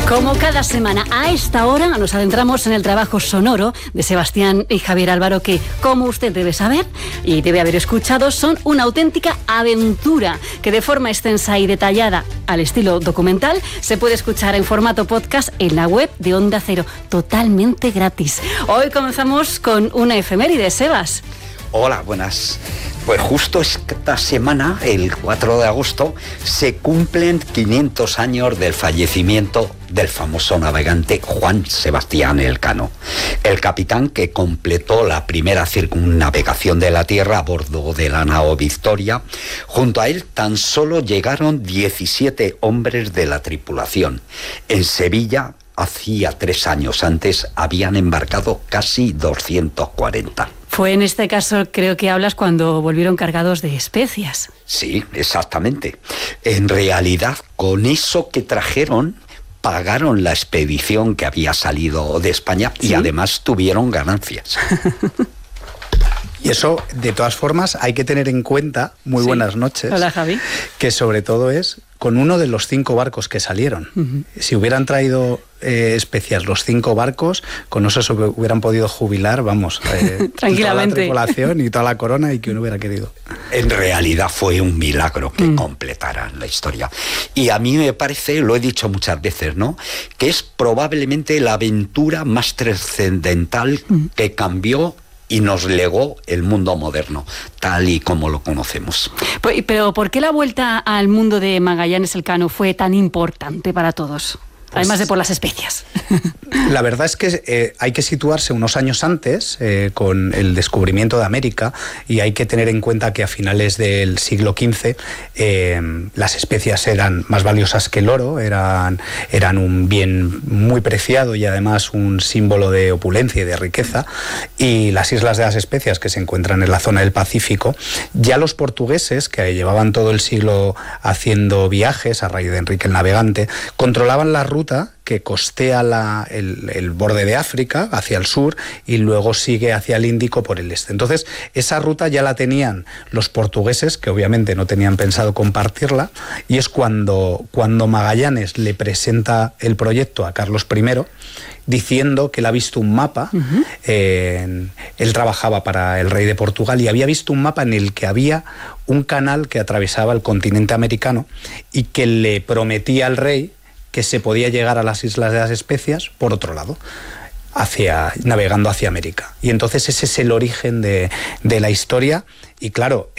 Como cada semana, a esta hora nos adentramos en el trabajo sonoro de Sebastián y Javier Álvaro, que, como usted debe saber y debe haber escuchado, son una auténtica aventura que de forma extensa y detallada, al estilo documental, se puede escuchar en formato podcast en la web de Onda Cero, totalmente gratis. Hoy comenzamos con una efeméride, Sebas. Hola, buenas. Pues justo esta semana, el 4 de agosto, se cumplen 500 años del fallecimiento del famoso navegante Juan Sebastián Elcano, el capitán que completó la primera circunnavegación de la Tierra a bordo de la nao Victoria. Junto a él tan solo llegaron 17 hombres de la tripulación. En Sevilla, hacía 3 años antes, habían embarcado casi 240. Fue en este caso, creo que hablas, cuando volvieron cargados de especias. Sí, exactamente. En realidad, con eso que trajeron, pagaron la expedición que había salido de España. ¿Sí? Y además tuvieron ganancias. Y eso, de todas formas, hay que tener en cuenta, muy buenas noches. Hola, Javi. Que sobre todo es con uno de los 5 barcos que salieron. Si hubieran traído especias los 5 barcos, con eso se hubieran podido jubilar, vamos, tranquilamente, toda la tripulación y toda la corona, y que uno hubiera querido. En realidad fue un milagro que completaran la historia. Y a mí me parece, lo he dicho muchas veces, ¿no?, que es probablemente la aventura más trascendental que cambió y nos legó el mundo moderno, tal y como lo conocemos. Pero ¿por qué la vuelta al mundo de Magallanes Elcano fue tan importante para todos? Además de por las especias. La verdad es que hay que situarse unos años antes, con el descubrimiento de América, y hay que tener en cuenta que a finales del siglo XV las especias eran más valiosas que el oro, eran un bien muy preciado y además un símbolo de opulencia y de riqueza, y las Islas de las Especias, que se encuentran en la zona del Pacífico, ya los portugueses, que llevaban todo el siglo haciendo viajes a raíz de Enrique el Navegante, controlaban la ruta que costea el borde de África hacia el sur y luego sigue hacia el Índico por el este. Entonces, esa ruta ya la tenían los portugueses, que obviamente no tenían pensado compartirla, y es cuando Magallanes le presenta el proyecto a Carlos I, diciendo que él ha visto un mapa. Él trabajaba para el rey de Portugal y había visto un mapa en el que había un canal que atravesaba el continente americano y que le prometía al rey que se podía llegar a las Islas de las Especias por otro lado, navegando hacia América. Y entonces ese es el origen de la historia. Y claro,